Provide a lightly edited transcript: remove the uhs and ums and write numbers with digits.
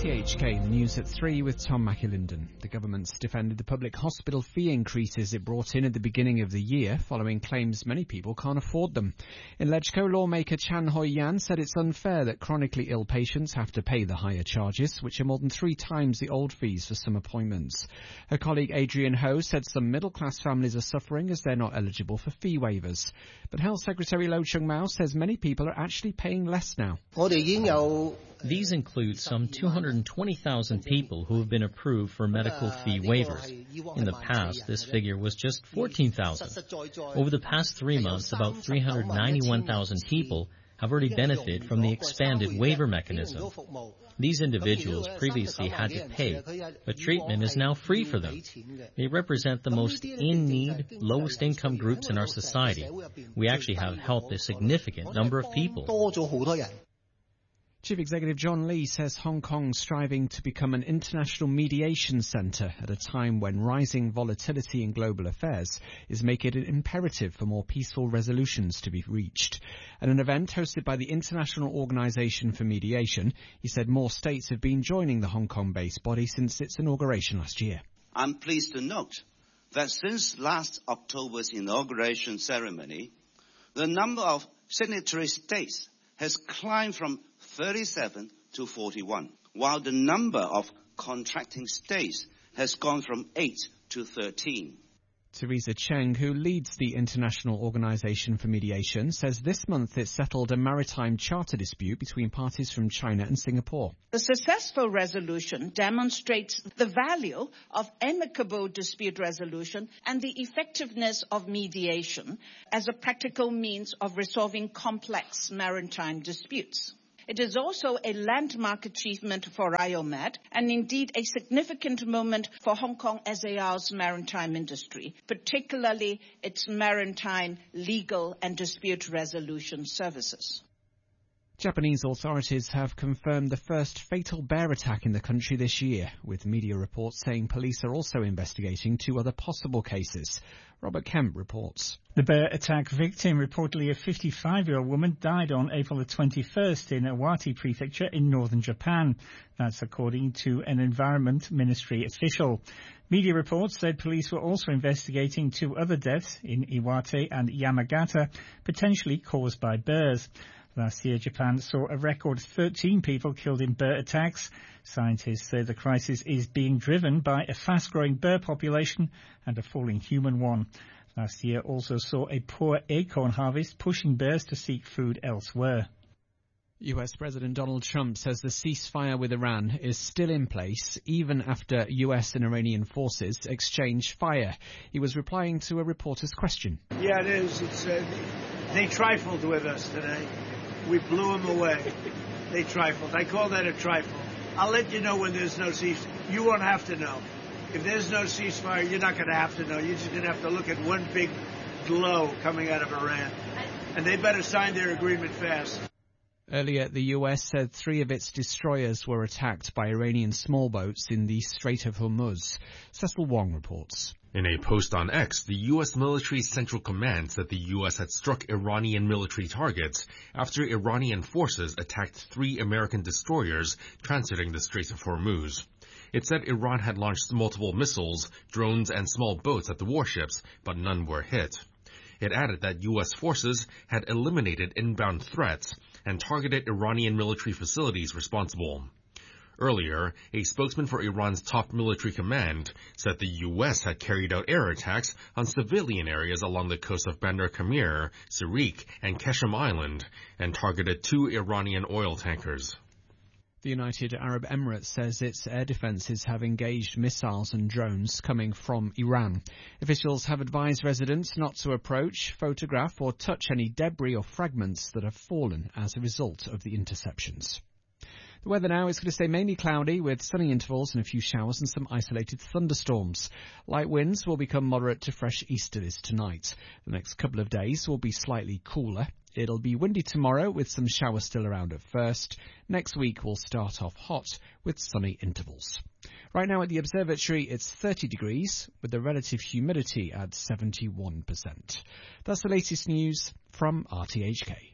RTHK, the news at 3 with Tom McAlinden. The government's defended the public hospital fee increases it brought in at the beginning of the year, following claims many people can't afford them. In Legco, lawmaker Chan Hoi-yan said it's unfair that chronically ill patients have to pay the higher charges, which are more than 3 times the old fees for some appointments. Her colleague Adrian Ho said some middle-class families are suffering as they're not eligible for fee waivers. But Health Secretary Lo Chung-Mao says many people are actually paying less now. These include some 220,000 people who have been approved for medical fee waivers. In the past, this figure was just 14,000. Over the past 3 months, about 391,000 people have already benefited from the expanded waiver mechanism. These individuals previously had to pay, but treatment is now free for them. They represent the most in-need, lowest-income groups in our society. We actually have helped a significant number of people. Chief Executive John Lee says Hong Kong's striving to become an international mediation centre at a time when rising volatility in global affairs is making it imperative for more peaceful resolutions to be reached. At an event hosted by the International Organisation for Mediation, he said more states have been joining the Hong Kong-based body since its inauguration last year. I'm pleased to note that since last October's inauguration ceremony, the number of signatory states has climbed from 37 to 41, while the number of contracting states has gone from 8 to 13. Teresa Cheng, who leads the International Organisation for Mediation, says this month it settled a maritime charter dispute between parties from China and Singapore. The successful resolution demonstrates the value of amicable dispute resolution and the effectiveness of mediation as a practical means of resolving complex maritime disputes. It is also a landmark achievement for RioMed and indeed a significant moment for Hong Kong SAR's maritime industry, particularly its maritime legal and dispute resolution services. Japanese authorities have confirmed the first fatal bear attack in the country this year, with media reports saying police are also investigating 2 other possible cases. Robert Kemp reports. The bear attack victim, reportedly a 55-year-old woman, died on April the 21st in Iwate Prefecture in northern Japan. That's according to an Environment Ministry official. Media reports said police were also investigating 2 other deaths in Iwate and Yamagata, potentially caused by bears. Last year, Japan saw a record 13 people killed in bear attacks. Scientists say the crisis is being driven by a fast-growing bear population and a falling human one. Last year also saw a poor acorn harvest, pushing bears to seek food elsewhere. US President Donald Trump says the ceasefire with Iran is still in place, even after US and Iranian forces exchanged fire. He was replying to a reporter's question. Yeah, it is. They trifled with us today. We blew them away. They trifled. I call that a trifle. I'll let you know when there's no ceasefire. You won't have to know. If there's no ceasefire, you're not going to have to know. You're just going to have to look at one big glow coming out of Iran. And they better sign their agreement fast. Earlier, the US said 3 of its destroyers were attacked by Iranian small boats in the Strait of Hormuz. Cecil Wong reports. In a post on X, the U.S. Military Central Command said the U.S. had struck Iranian military targets after Iranian forces attacked 3 American destroyers transiting the Strait of Hormuz. It said Iran had launched multiple missiles, drones, and small boats at the warships, but none were hit. It added that U.S. forces had eliminated inbound threats and targeted Iranian military facilities responsible. Earlier, a spokesman for Iran's top military command said the U.S. had carried out air attacks on civilian areas along the coast of Bandar Kamir, Sirik, and Keshem Island, and targeted 2 Iranian oil tankers. The United Arab Emirates says its air defences have engaged missiles and drones coming from Iran. Officials have advised residents not to approach, photograph or touch any debris or fragments that have fallen as a result of the interceptions. The weather now is going to stay mainly cloudy with sunny intervals and a few showers and some isolated thunderstorms. Light winds will become moderate to fresh easterlies tonight. The next couple of days will be slightly cooler. It'll be windy tomorrow with some showers still around at first. Next week will start off hot with sunny intervals. Right now at the observatory it's 30 degrees with the relative humidity at 71%. That's the latest news from RTHK.